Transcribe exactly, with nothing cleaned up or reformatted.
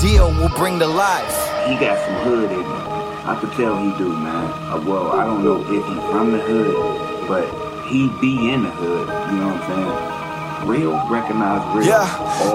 deal will bring to life. He got some hood in him. I could tell he do, man. Uh, well, I don't know if he's from the hood, but he be in the hood. You know what I'm saying? Real, recognize real. Yeah,